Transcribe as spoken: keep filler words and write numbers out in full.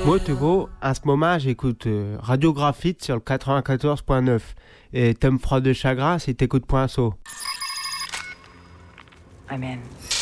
Moi, Théo, à ce moment, j'écoute euh, Radio Graphite sur le quatre-vingt-quatorze point neuf. Et Thème froid de chagrin, c'est Écoute Point So. I'm in.